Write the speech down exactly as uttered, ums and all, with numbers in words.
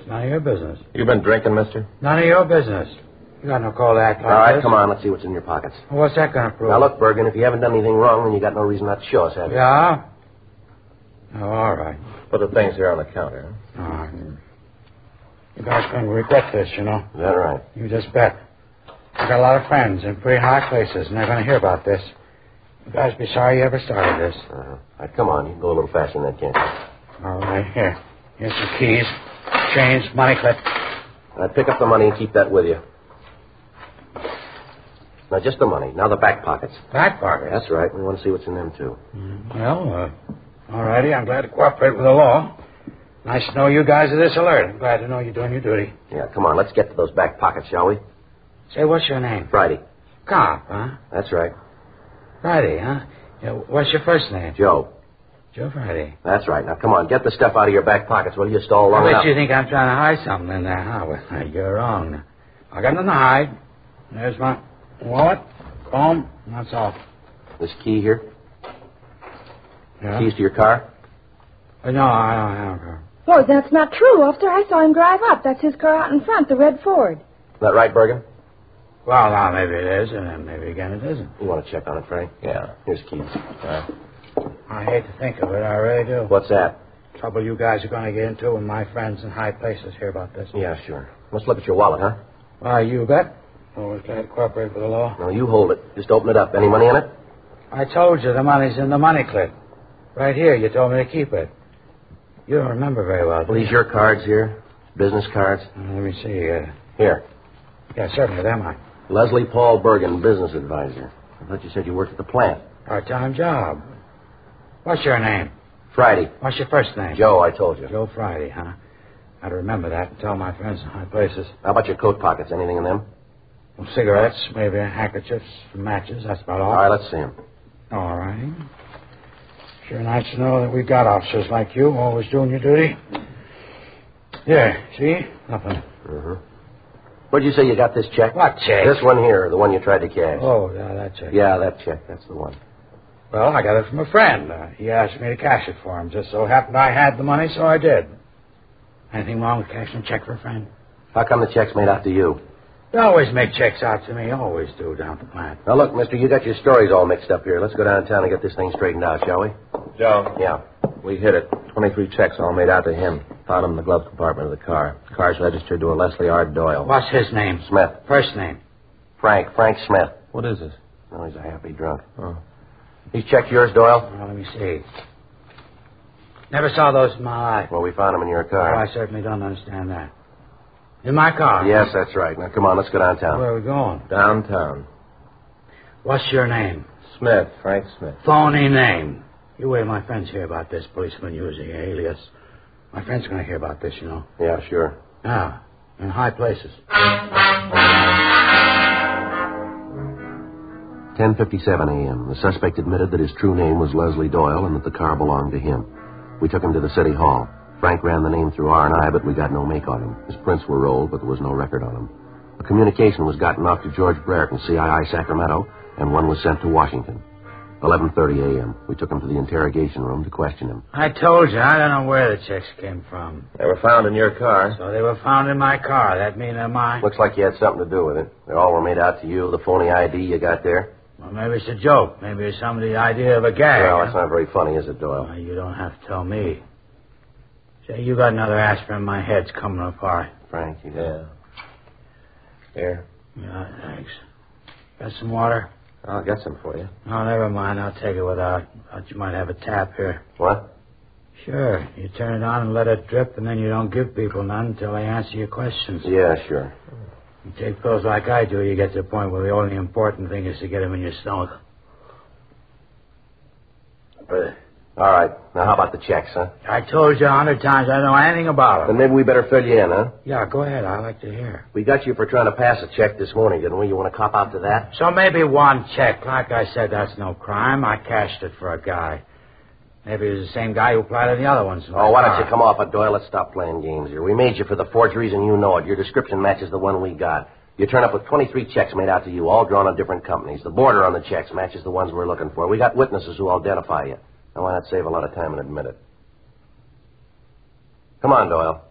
None of your business. You been drinking, mister? None of your business. You got no call to act like All right, this. come on. Let's see what's in your pockets. Well, what's that going to prove? Now, look, Bergen, if you haven't done anything wrong, then you got no reason not to show us, have you? Yeah? Oh, all right. Put the things here on the counter. All right. You guys going to regret this, you know. Is that right? You just bet. I got a lot of friends in pretty high places, and they're going to hear about this. You guys be sorry you ever started this. Uh-huh. All right, come on. You can go a little faster than that, can't you? All right, here. Here's some keys, change, money clip. All right, pick up the money and keep that with you. Now, just the money. Now the back pockets. Back pocket? That's right. We want to see what's in them, too. Mm, well, uh, all righty. I'm glad to cooperate with the law. Nice to know you guys are this alert. I'm glad to know you're doing your duty. Yeah, come on. Let's get to those back pockets, shall we? Say, what's your name? Friday. Cop, huh? That's right. Friday, huh? Yeah, what's your first name? Joe. Joe Friday. That's right. Now, come on. Get the stuff out of your back pockets. Will you stall long I enough? bet you think I'm trying to hide something in there, huh? Well, you're wrong. I got nothing to hide. There's my wallet, comb, and that's all. This key here? Yeah? Keys to your car? Uh, no, I don't have a car. Lord, that's not true, officer. I saw him drive up. That's his car out in front, the red Ford. Is that right, Bergen? Well, now, maybe it is, and then maybe again it isn't. You want to check on it, Frank? Yeah. Here's keys. Uh, I hate to think of it. I really do. What's that? Trouble you guys are going to get into when my friends in high places hear about this. Yeah, sure. Let's look at your wallet, huh? Why, you bet. Always glad to cooperate with the law. No, you hold it. Just open it up. Any money in it? I told you the money's in the money clip. Right here. You told me to keep it. You don't remember very well. do Well, you? these your cards here? Business cards? Uh, let me see. Uh, Here. yeah, certainly, they're mine. Leslie Paul Bergen, business advisor. I thought you said you worked at the plant. Part-time job. What's your name? Friday. What's your first name? Joe, I told you. Joe Friday, huh? I'd remember that and tell my friends in high places. How about your coat pockets? Anything in them? Well, cigarettes, maybe handkerchiefs, matches. That's about all. All right, let's see them. All right. Sure nice to know that we've got officers like you, always doing your duty. There, see? Nothing. Mm-hmm. Where'd you say you got this check? What check? This one here, the one you tried to cash. Oh, yeah, that check. Yeah, that check. That's the one. Well, I got it from a friend. Uh, he asked me to cash it for him. Just so happened I had the money, so I did. Anything wrong with cashing a check for a friend? How come the check's made out to you? They always make checks out to me. Always do down at the plant. Now, look, mister, you got your stories all mixed up here. Let's go downtown and get this thing straightened out, shall we? Joe. Yeah. We hit it. twenty-three checks all made out to him. Found them in the glove compartment of the car. The car's registered to a Leslie R. Doyle. What's his name? Smith. First name. Frank. Frank Smith. What is this? Oh, he's a happy drunk. Oh. These checks yours, Doyle? Well, let me see. Never saw those in my life. Well, we found them in your Oh, car. I certainly don't understand that. In my car? Yes, that's right. Now, come on, let's go downtown. Where are we going? Downtown. What's your name? Smith. Frank Smith. Phony name. You wait till my friends hear about this policeman using an alias. My friends are going to hear about this, you know. Yeah, sure. Yeah, in high places. ten fifty-seven a.m. The suspect admitted that his true name was Leslie Doyle and that the car belonged to him. We took him to the city hall. Frank ran the name through R and I, but we got no make on him. His prints were rolled, but there was no record on him. A communication was gotten off to George Brereton, C I I Sacramento, and one was sent to Washington. eleven thirty a.m. We took him to the interrogation room to question him. I told you, I don't know where the checks came from. They were found in your car. So they were found in my car. That mean they're mine? Looks like you had something to do with it. They all were made out to you, the phony I D you got there. Well, maybe it's a joke. Maybe it's somebody's idea of a gag. Well, huh? that's not very funny, is it, Doyle? Well, you don't have to tell me. Say, you got another aspirin. My head's coming apart. Frank, you got Yeah. Here. Yeah, thanks. Got some water? I'll get some for you. No, never mind. I'll take it without. Thought you might have a tap here. What? Sure. You turn it on and let it drip, and then you don't give people none until they answer your questions. Yeah, sure. You take pills like I do, you get to the point where the only important thing is to get them in your stomach. Uh, all right. Now, how about the checks, huh? I told you a hundred times I don't know anything about Then them. maybe we better fill you in, huh? Yeah, go ahead. I'd like to hear. We got you for trying to pass a check this morning, didn't we? You want to cop out to that? So maybe one check. Like I said, that's no crime. I cashed it for a guy. Maybe it was the same guy who planted the other ones. in my Oh, why don't car. you come off it, Doyle? Let's stop playing games here. We made you for the forgeries, and you know it. Your description matches the one we got. You turn up with twenty-three checks made out to you, all drawn on different companies. The border on the checks matches the ones we're looking for. We got witnesses who identify you. Now, why not save a lot of time and admit it? Come on, Doyle.